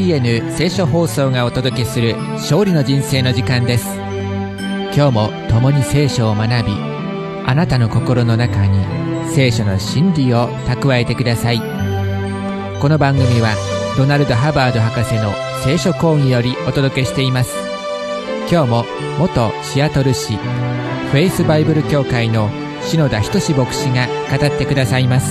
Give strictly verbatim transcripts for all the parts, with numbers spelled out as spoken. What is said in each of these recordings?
ーエヌ 聖書放送がお届けする勝利の人生の時間です。今日も共に聖書を学び、あなたの心の中に聖書の真理を蓄えてください。この番組はドナルド・ハバード博士の聖書講義よりお届けしています。今日も元シアトル市フェイスバイブル協会の篠田仁牧師が語ってくださいます。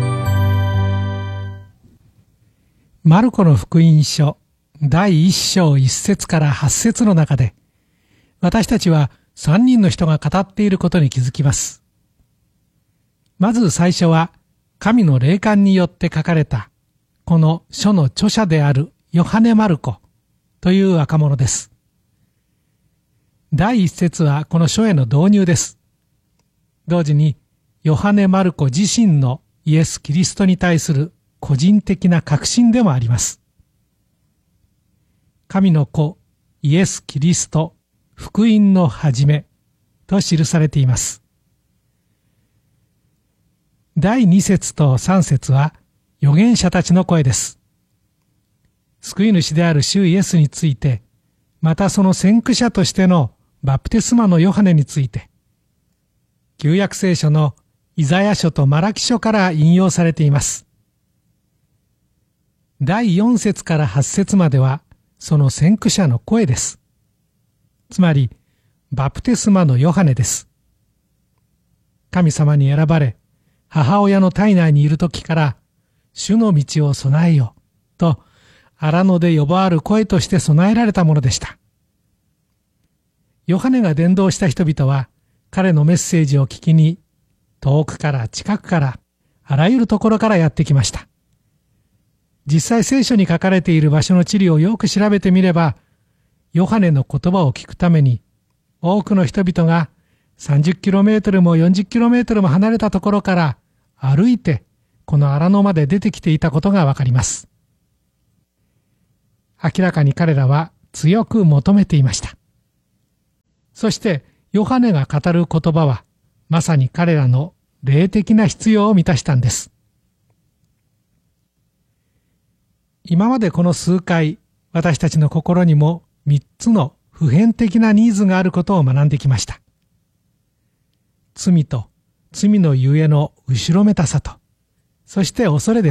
マルコの福音書だいいっ章いっ節からはち節の中で、私たちはさんにんの人が語っていることに気づきます。まず最初は、神の霊感によって書かれた、この書の著者であるヨハネ・マルコという若者です。だいいっ節はこの書への導入です。同時に、ヨハネ・マルコ自身のイエス・キリストに対する個人的な確信でもあります。神の子、イエス・キリスト、福音の始めと記されています。だいに節とさん節は預言者たちの声です。救い主である主イエスについて、またその先駆者としてのバプテスマのヨハネについて、旧約聖書のイザヤ書とマラキ書から引用されています。だいよん節からはち節まではその先駆者の声です。つまりバプテスマのヨハネです。神様に選ばれ、母親の体内にいる時から主の道を備えよと荒野で呼ばわる声として備えられたものでした。ヨハネが伝道した人々は彼のメッセージを聞きに遠くから近くからあらゆるところからやってきました。実際聖書に書かれている場所の地理をよく調べてみれば、ヨハネの言葉を聞くために多くの人々がさんじゅっキロメートルもよんじゅっキロメートルも離れたところから歩いてこの荒野まで出てきていたことがわかります。明らかに彼らは強く求めていました。そしてヨハネが語る言葉はまさに彼らの霊的な必要を満たしたんです。今までこの数回、私たちの心にも三つの普遍的なニーズがあることを学んできました。罪と罪のゆえの後ろめたさと、そして恐れです。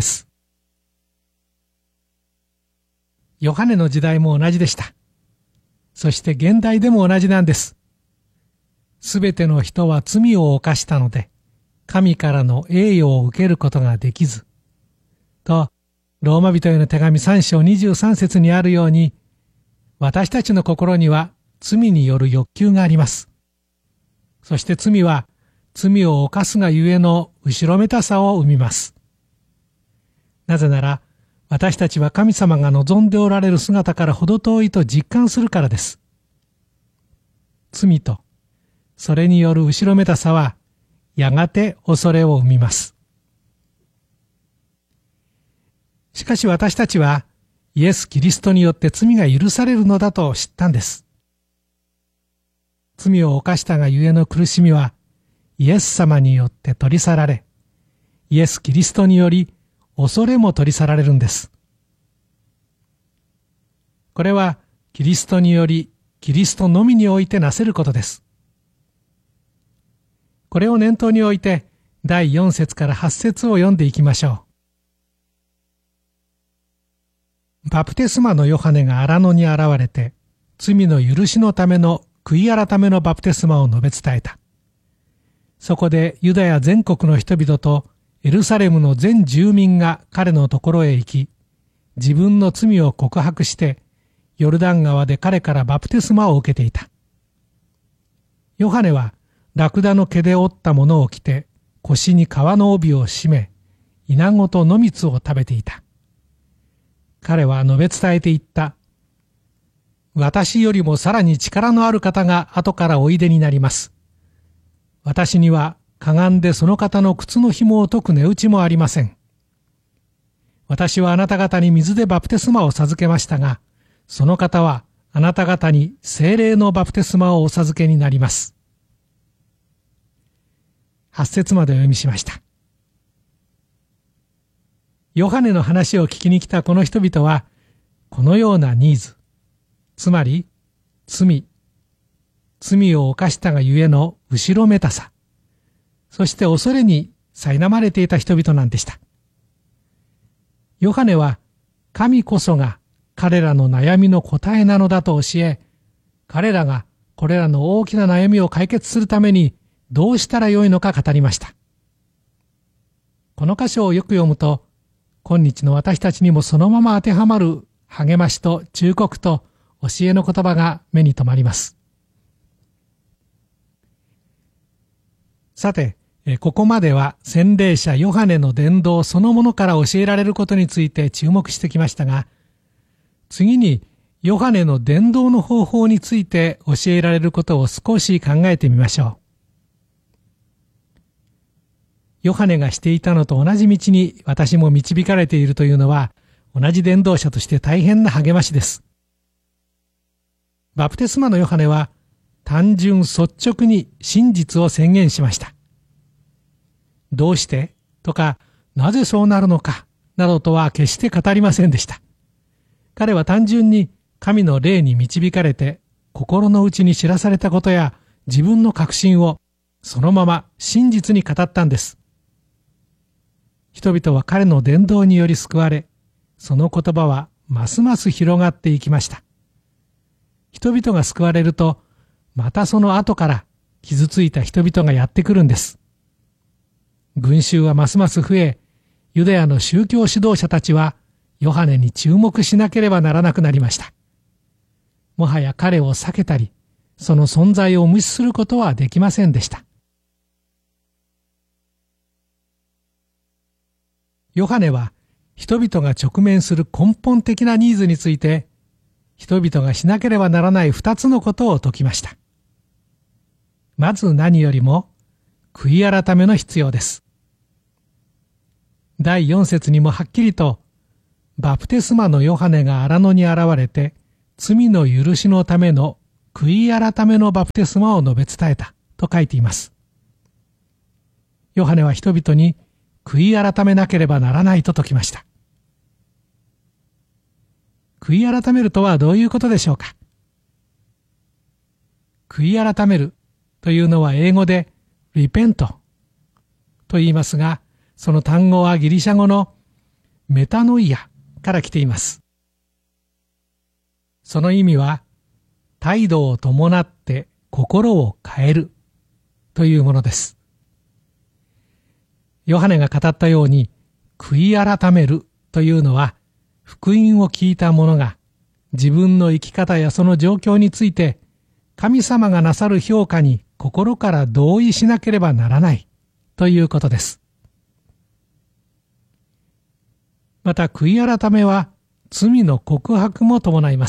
ヨハネの時代も同じでした。そして現代でも同じなんです。すべての人は罪を犯したので、神からの栄誉を受けることができず、と、ローマ人への手紙さん章にじゅうさん節にあるように、私たちの心には罪による欲求があります。そして罪は罪を犯すがゆえの後ろめたさを生みます。なぜなら、私たちは神様が望んでおられる姿から程遠いと実感するからです。罪と、それによる後ろめたさは、やがて恐れを生みます。しかし私たちはイエス・キリストによって罪が許されるのだと知ったんです。罪を犯したがゆえの苦しみはイエス様によって取り去られ、イエス・キリストにより恐れも取り去られるんです。これはキリストによりキリストのみにおいてなせることです。これを念頭に置いてだいよん節からはち節を読んでいきましょう。バプテスマのヨハネが荒野に現れて、罪の許しのための悔い改めのバプテスマを述べ伝えた。そこでユダヤ全国の人々とエルサレムの全住民が彼のところへ行き、自分の罪を告白して、ヨルダン川で彼からバプテスマを受けていた。ヨハネはラクダの毛で織ったものを着て、腰に革の帯を締め、イナゴと野蜜を食べていた。彼は述べ伝えていった。私よりもさらに力のある方が後からおいでになります。私にはかがんでその方の靴の紐を解く値打ちもありません。私はあなた方に水でバプテスマを授けましたが、その方はあなた方に聖霊のバプテスマをお授けになります。はち節までお読みしました。ヨハネの話を聞きに来たこの人々は、 このようなニーズ、つまり罪、罪を犯したがゆえの後ろめたさ、そして恐れに苛まれていた人々なんでした。ヨハネは神こそが彼らの悩みの答えなのだと教え、彼らがこれらの大きな悩みを解決するためにどうしたらよいのか語りました。この箇所をよく読むと、今日の私たちにもそのまま当てはまる励ましと忠告と教えの言葉が目に留まります。さて、ここまでは洗礼者ヨハネの伝道そのものから教えられることについて注目してきましたが、次にヨハネの伝道の方法について教えられることを少し考えてみましょう。ヨハネがしていたのと同じ道に私も導かれているというのは、同じ伝道者として大変な励ましです。バプテスマのヨハネは単純率直に真実を宣言しました。どうしてとか、なぜそうなるのかなどとは決して語りませんでした。彼は単純に神の霊に導かれて心の内に知らされたことや自分の確信をそのまま真実に語ったんです。人々は彼の伝道により救われ、その言葉はますます広がっていきました。人々が救われると、またその後から傷ついた人々がやってくるんです。群衆はますます増え、ユダヤの宗教指導者たちはヨハネに注目しなければならなくなりました。もはや彼を避けたり、その存在を無視することはできませんでした。ヨハネは人々が直面する根本的なニーズについて、人々がしなければならない二つのことを説きました。まず何よりも、悔い改めの必要です。だいよん節にもはっきりと、バプテスマのヨハネが荒野に現れて、罪の許しのための悔い改めのバプテスマを述べ伝えたと書いています。ヨハネは人々に悔い改めなければならないと説きました。悔い改めるとはどういうことでしょうか。悔い改めるというのは英語でリペントと言いますが、その単語はギリシャ語のメタノイアから来ています。その意味は、態度を伴って心を変えるというものです。ヨハネが語ったように、悔い改めるというのは、福音を聞いた者が自分の生き方やその状況について、神様がなさる評価に心から同意しなければならないということです。また悔い改めは罪の告白も伴います。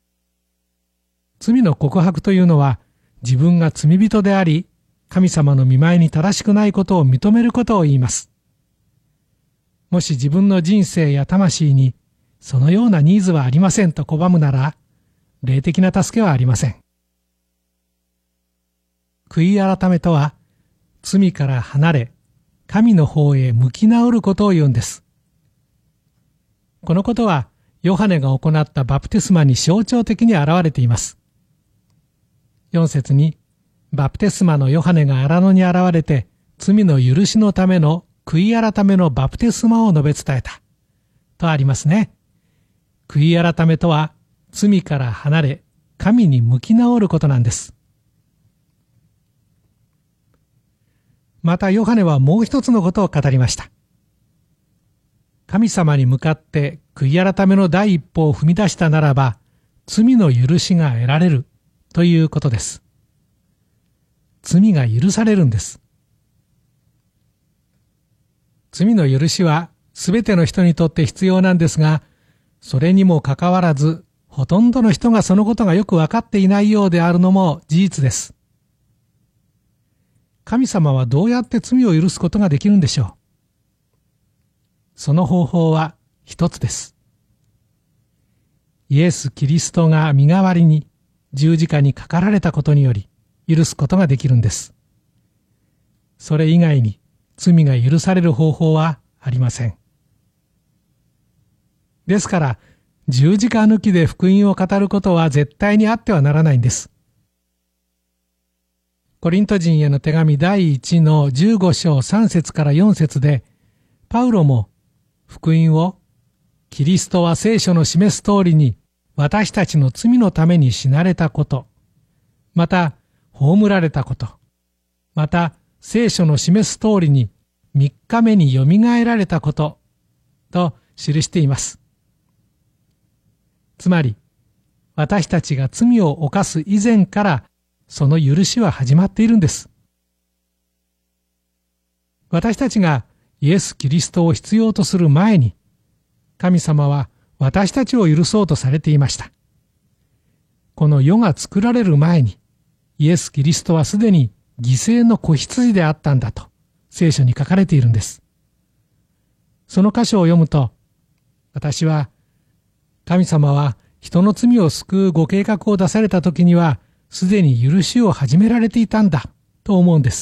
罪の告白というのは自分が罪人であり、神様の御前に正しくないことを認めることを言います。もし自分の人生や魂にそのようなニーズはありませんと拒むなら、霊的な助けはありません。悔い改めとは、罪から離れ、神の方へ向き直ることを言うんです。このことは、ヨハネが行ったバプテスマに象徴的に現れています。よん節に、バプテスマのヨハネが荒野に現れて、罪の許しのための悔い改めのバプテスマを述べ伝えた。とありますね。悔い改めとは、罪から離れ、神に向き直ることなんです。またヨハネはもう一つのことを語りました。神様に向かって悔い改めの第一歩を踏み出したならば、罪の許しが得られるということです。罪が許されるんです。罪の許しはすべての人にとって必要なんですが、それにもかかわらず、ほとんどの人がそのことがよくわかっていないようであるのも事実です。神様はどうやって罪を許すことができるんでしょう。その方法は一つです。イエス・キリストが身代わりに十字架にかかられたことにより許すことができるんです。それ以外に罪が許される方法はありません。ですから、 十字架抜きで福音を語ることは絶対にあってはならないんです。コリント人への手紙第一のじゅうご章さん節からよん節で、パウロも福音をキリストは聖書の示す通りに私たちの罪のために死なれたこと、また葬られたこと、また聖書の示す通りに三日目によみがえられたことと記しています。つまり、私たちが罪を犯す以前からその許しは始まっているんです。私たちがイエス・キリストを必要とする前に、神様は私たちを許そうとされていました。この世が作られる前に、イエス・キリストはすでに犠牲の子羊であったんだと聖書に書かれているんです。その箇所を読むと、私は神様は人の罪を救うご計画を出された時にはすでに許しを始められていたんだと思うんです。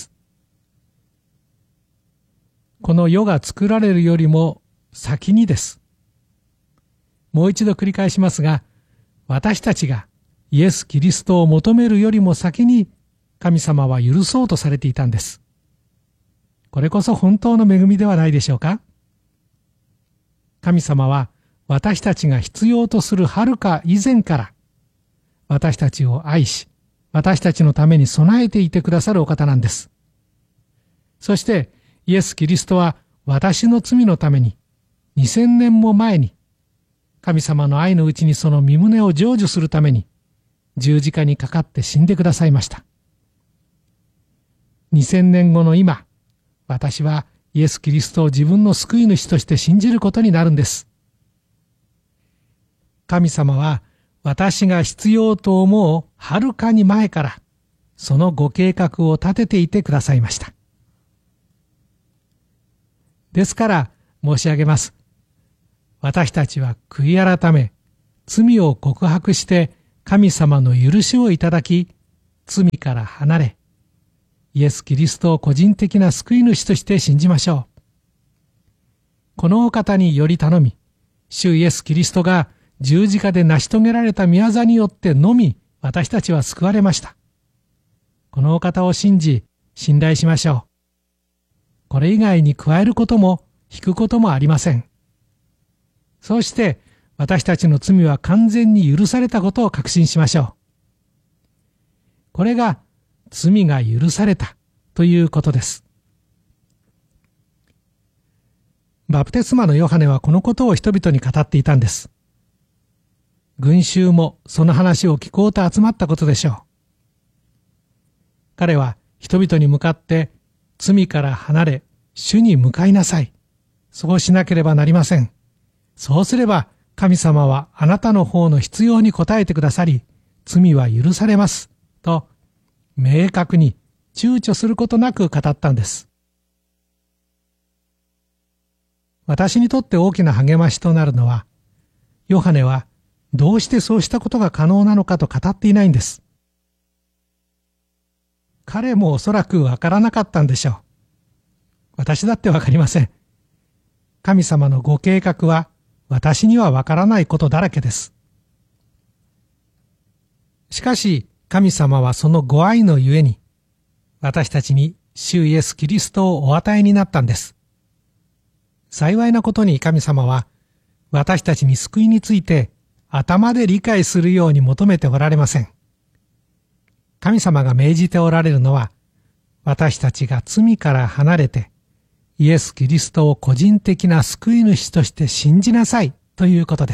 この世が作られるよりも先にです。もう一度繰り返しますが、私たちがイエス・キリストを求めるよりも先に神様は許そうとされていたんです。これこそ本当の恵みではないでしょうか。神様は私たちが必要とするはるか以前から私たちを愛し、私たちのために備えていてくださるお方なんです。そしてイエス・キリストは私の罪のためににせんねんも前に神様の愛のうちにその身旨を成就するために十字架にかかって死んでくださいました。にせんねんごの今、私はイエス・キリストを自分の救い主として信じることになるんです。神様は私が必要と思うはるかに前からそのご計画を立てていてくださいました。ですから申し上げます。私たちは悔い改め、罪を告白して神様の許しをいただき、罪から離れ、イエス・キリストを個人的な救い主として信じましょう。このお方により頼み、主イエス・キリストが十字架で成し遂げられた御業によってのみ私たちは救われました。このお方を信じ、信頼しましょう。これ以外に加えることも引くこともありません。そうして私たちの罪は完全に許されたことを確信しましょう。これが罪が許されたということです。バプテスマのヨハネはこのことを人々に語っていたんです。群衆もその話を聞こうと集まったことでしょう。彼は人々に向かって罪から離れ主に向かいなさい。そうしなければなりません。そうすれば神様はあなたの方の必要に応えてくださり、罪は許されます。と明確に躊躇することなく語ったんです。私にとって大きな励ましとなるのは、ヨハネはどうしてそうしたことが可能なのかと語っていないんです。彼もおそらくわからなかったんでしょう。私だってわかりません。神様のご計画は私にはわからないことだらけです。しかし神様はそのご愛のゆえに私たちに主イエス・キリストをお与えになったんです。幸いなことに神様は私たちに救いについて頭で理解するように求めておられません。神様が命じておられるのは、私たちが罪から離れてイエス・キリストを個人的な救い主として信じなさいということです。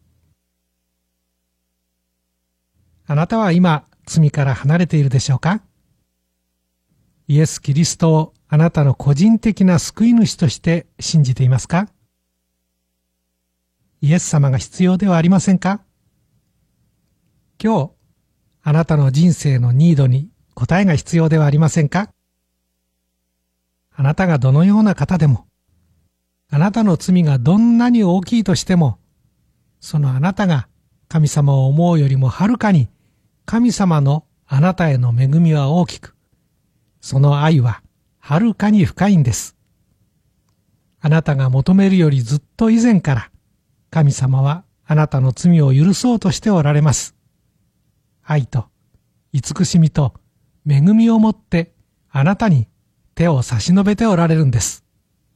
あなたは今罪から離れているでしょうか？イエス・キリストをあなたの個人的な救い主として信じていますか？イエス様が必要ではありませんか？今日、あなたの人生のニードに答えが必要ではありませんか？あなたがどのような方でも、あなたの罪がどんなに大きいとしても、そのあなたが神様を思うよりもはるかに神様のあなたへの恵みは大きく、その愛ははるかに深いんです。あなたが求めるよりずっと以前から神様はあなたの罪を許そうとしておられます。愛と慈しみと恵みをもってあなたに手を差し伸べておられるんです。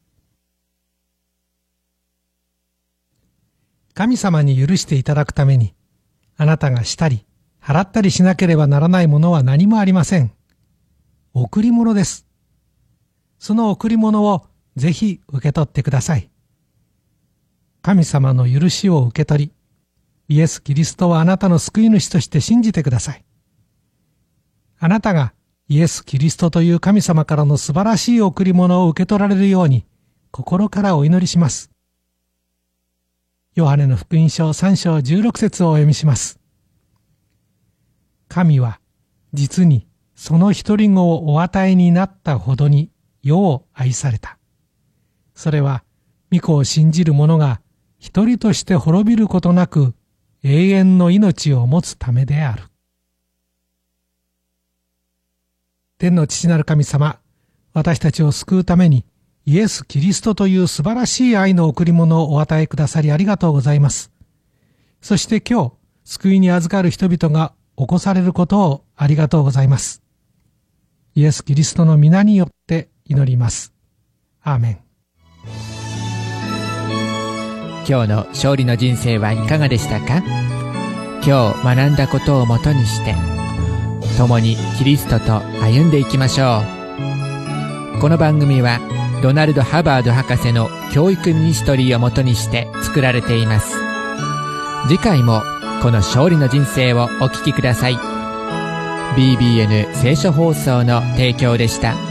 神様に許していただくために、あなたがしたり払ったりしなければならないものは何もありません。贈り物です。その贈り物をぜひ受け取ってください。神様の許しを受け取り、イエス・キリストはあなたの救い主として信じてください。あなたがイエス・キリストという神様からの素晴らしい贈り物を受け取られるように、心からお祈りします。ヨハネの福音書さん章じゅうろく節をお読みします。神は実にその一人子をお与えになったほどに世を愛された。それは御子を信じる者が一人として滅びることなく永遠の命を持つためである。天の父なる神様、私たちを救うためにイエス・キリストという素晴らしい愛の贈り物をお与えくださりありがとうございます。そして今日、救いに預かる人々が起こされることをありがとうございます。イエス・キリストの皆によって祈ります。アーメン。 今日の勝利の人生はいかがでしたか？今日学んだことをもとにして共にキリストと歩んでいきましょう。この番組はドナルド・ハバード博士の教育ミニストリーをもとにして作られています。次回もこの勝利の人生をお聞きください。ビービーエヌ 聖書放送の提供でした。